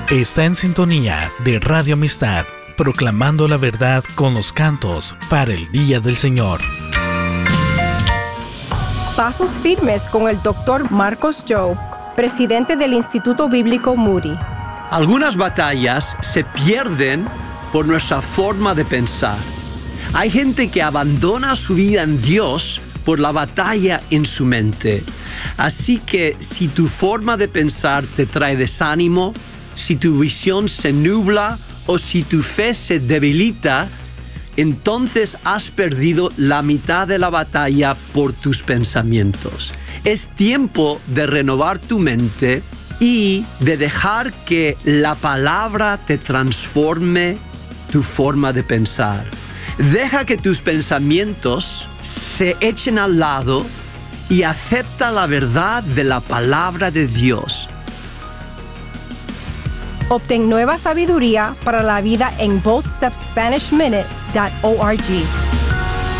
Está en sintonía de Radio Amistad, proclamando la verdad con los cantos para el Día del Señor. Pasos firmes con el Dr. Marcos Jobe, presidente del Instituto Bíblico Moody. Algunas batallas se pierden por nuestra forma de pensar. Hay gente que abandona su vida en Dios por la batalla en su mente. Así que si tu forma de pensar te trae desánimo, si tu visión se nubla o si tu fe se debilita, entonces has perdido la mitad de la batalla por tus pensamientos. Es tiempo de renovar tu mente y de dejar que la palabra te transforme tu forma de pensar. Deja que tus pensamientos se echen al lado y acepta la verdad de la palabra de Dios. Obtén nueva sabiduría para la vida en boldstepspanishminute.org.